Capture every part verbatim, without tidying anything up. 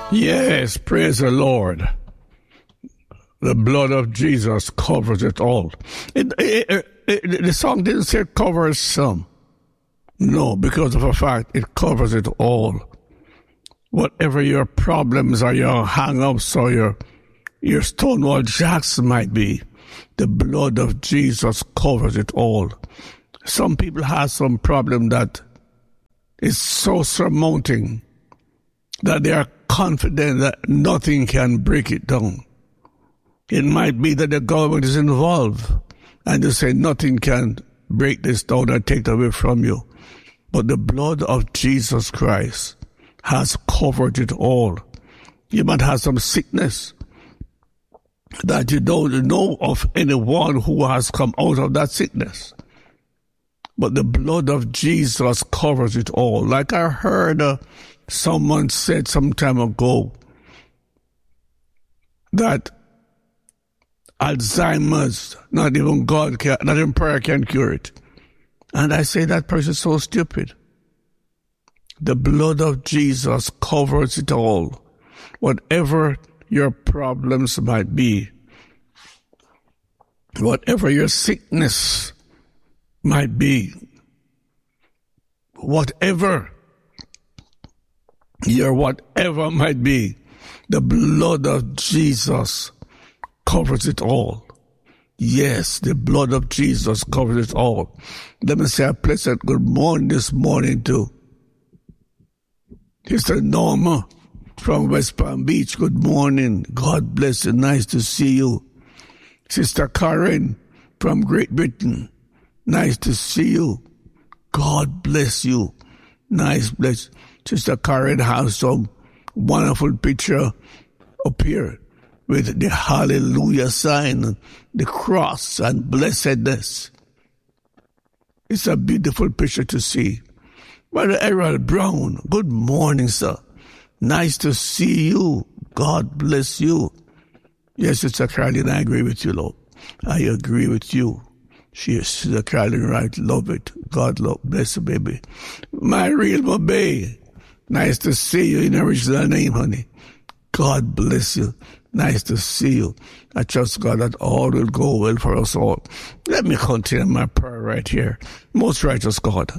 Yes, praise the Lord. The blood of Jesus covers it all. It, it, it, it, the song didn't say it covers some. No, because of a fact, it covers it all. Whatever your problems or your hang-ups or your, your Stonewall Jacks might be, the blood of Jesus covers it all. Some people have some problem that is so surmounting that they are confident that nothing can break it down. It might be that the government is involved and they say nothing can break this down and take it away from you. But the blood of Jesus Christ has covered it all. You might have some sickness that you don't know of anyone who has come out of that sickness. But the blood of Jesus covers it all. Like I heard uh, someone said some time ago that Alzheimer's, not even God can, not even prayer can cure it. And I say that person is so stupid. The blood of Jesus covers it all. Whatever your problems might be, whatever your sickness might be, whatever your whatever might be, the blood of Jesus covers it all. Yes, the blood of Jesus covers it all. Let me say a pleasant good morning this morning to Sister Norma from West Palm Beach. Good morning. God bless you. Nice to see you. Sister Karen from Great Britain. Nice to see you. God bless you. Nice bless. Sister Karen has some wonderful picture up here with the hallelujah sign, the cross and blessedness. It's a beautiful picture to see. Brother Errol Brown, good morning, sir. Nice to see you. God bless you. Yes, Sister Caroline, I agree with you, Lord. I agree with you. She is Sister Caroline, right? Love it. God love, bless you, baby. My real Mabay, nice to see you in the original name, honey. God bless you. Nice to see you. I trust God that all will go well for us all. Let me continue my prayer right here. Most righteous God,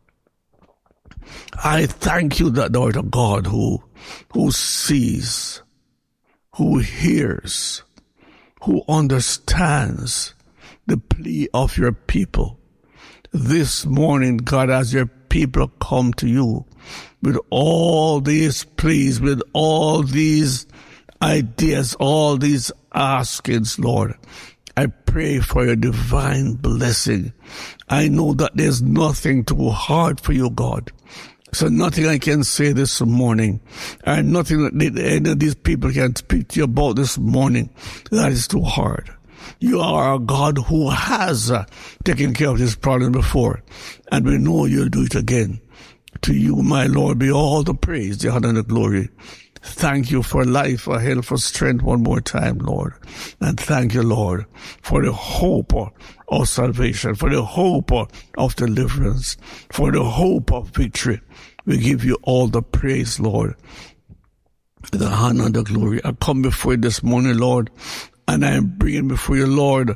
I thank you that thou art a God who, who sees, who hears, who understands the plea of your people. This morning, God, as your people come to you with all these pleas, with all these ideas, all these askings, Lord, I pray for your divine blessing. I know that there's nothing too hard for you, God. So nothing I can say this morning, and nothing that any of these people can speak to you about this morning that is too hard. You are a God who has uh, taken care of this problem before, and we know you'll do it again. To you, my Lord, be all the praise, the honor, and the glory. Thank you for life, for health, for strength one more time, Lord. And thank you, Lord, for the hope of salvation, for the hope of deliverance, for the hope of victory. We give you all the praise, Lord, the honor and the glory. I come before you this morning, Lord, and I am bringing before you, Lord,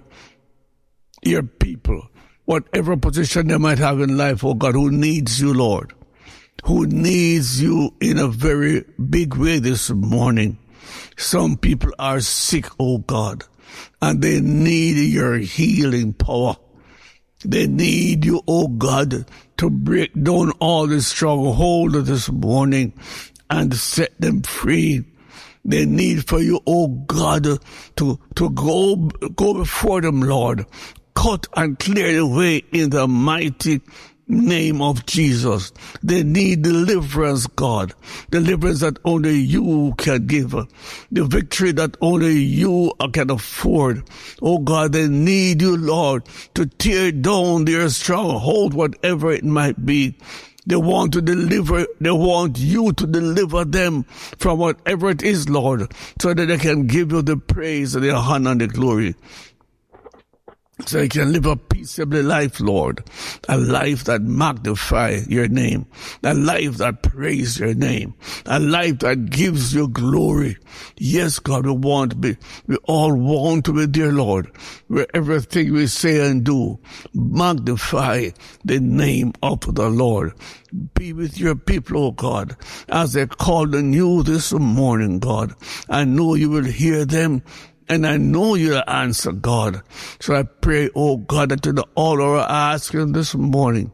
your people, whatever position they might have in life, oh God, who needs you, Lord, who needs you in a very big way this morning. Some people are sick, oh God, and they need your healing power. They need you, oh God, to break down all the stronghold this morning and set them free. They need for you, oh God, to, to go, go before them, Lord. Cut and clear the way in the mighty name of Jesus. They need deliverance, God. Deliverance that only you can give. The victory that only you can afford. Oh God, they need you, Lord, to tear down their stronghold, whatever it might be. They want to deliver, they want you to deliver them from whatever it is, Lord, so that they can give you the praise, the honor, and the glory. so they can live a peaceable life, Lord. A life that magnifies your name. A life that praises your name. A life that gives you glory. Yes, God, we want to be, we all want to be dear Lord. Where everything we say and do, magnify the name of the Lord. Be with your people, oh God, as they call on you this morning, God. I know you will hear them. And I know you'll answer, God. So I pray, oh God, that in all our asking this morning,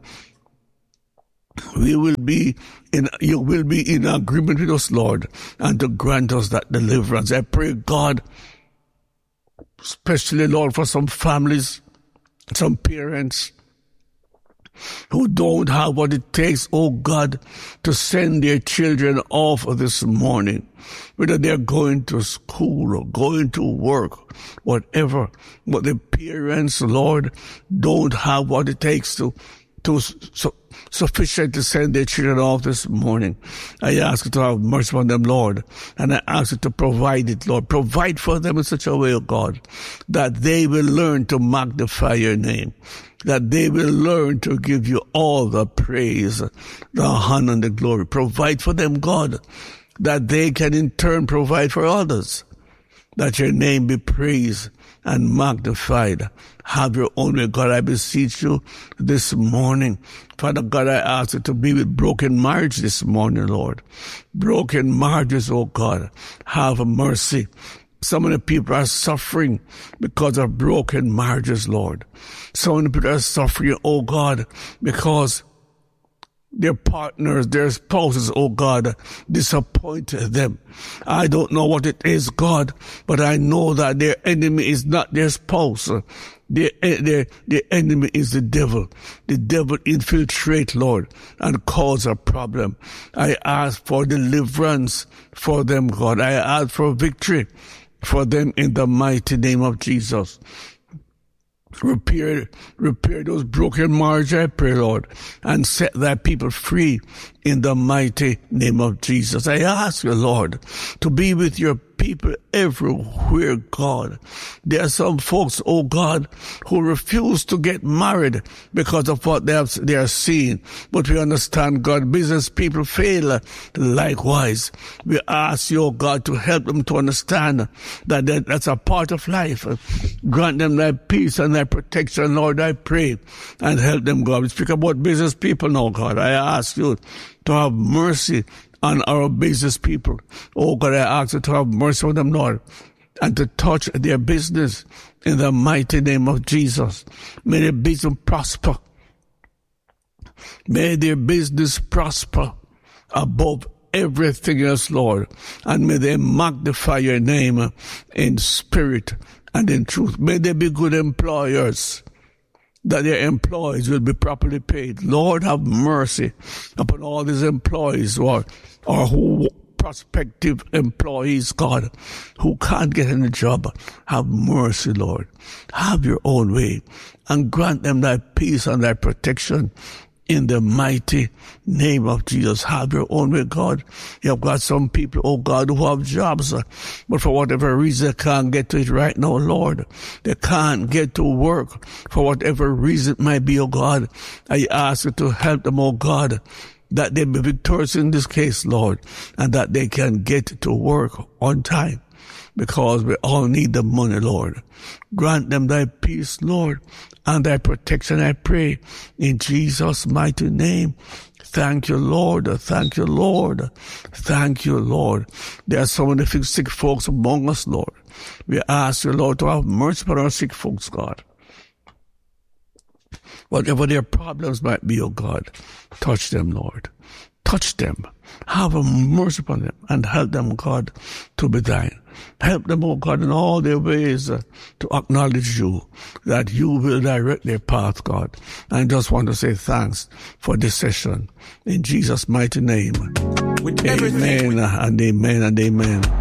we will be in, you will be in agreement with us, Lord, and to grant us that deliverance. I pray, God, especially, Lord, for some families, some parents who don't have what it takes, oh God, to send their children off this morning. Whether they're going to school or going to work, whatever. But the parents, Lord, don't have what it takes to, to so, sufficient to send their children off this morning. I ask you to have mercy on them, Lord. And I ask you to provide it, Lord. Provide for them in such a way, oh God, that they will learn to magnify your name. That they will learn to give you all the praise, the honor, and the glory. Provide for them, God, that they can in turn provide for others. That your name be praised and magnified. Have your own way, God. I beseech you this morning. Father God, I ask you to be with broken marriage this morning, Lord. Broken marriages, oh God. Have mercy. So many people are suffering because of broken marriages, Lord. So many people are suffering, oh God, because their partners, their spouses, oh God, disappointed them. I don't know what it is, God, but I know that their enemy is not their spouse. Their, their, their enemy is the devil. The devil infiltrate, Lord, and cause a problem. I ask for deliverance for them, God. I ask for victory for them in the mighty name of Jesus. Repair, repair those broken marriages, I pray, Lord, and set thy people free in the mighty name of Jesus. I ask you, Lord, to be with your people everywhere, God. There are some folks, oh God, who refuse to get married because of what they have, they are seeing. But we understand, God, business people fail likewise. We ask you, oh God, to help them to understand that, that that's a part of life. Grant them thy peace and thy protection, Lord, I pray, and help them, God. We speak about business people now, God. I ask you to have mercy on our business people. Oh God, I ask you to have mercy on them, Lord, and to touch their business in the mighty name of Jesus. May their business prosper. May their business prosper above everything else, Lord, and may they magnify your name in spirit and in truth. May they be good employers, that their employees will be properly paid. Lord, have mercy upon all these employees who are, or who prospective employees, God, who can't get any job. Have mercy, Lord. Have your own way and grant them thy peace and thy protection in the mighty name of Jesus. Have your own way, God. You have got some people, oh God, who have jobs, but for whatever reason they can't get to it right now, Lord. They can't get to work for whatever reason it might be, oh God. I ask you to help them, oh God, that they be victorious in this case, Lord, and that they can get to work on time, because we all need the money, Lord. Grant them thy peace, Lord, and thy protection, I pray, in Jesus' mighty name. Thank you, Lord. Thank you, Lord. Thank you, Lord. There are so many sick folks among us, Lord. We ask you, Lord, to have mercy upon our sick folks, God. Whatever their problems might be, oh God, touch them, Lord. Touch them. Have a mercy upon them and help them, God, to be thine. Help them, oh God, in all their ways uh, to acknowledge you, that you will direct their path, God. I just want to say thanks for this session. In Jesus' mighty name. With amen and amen and amen.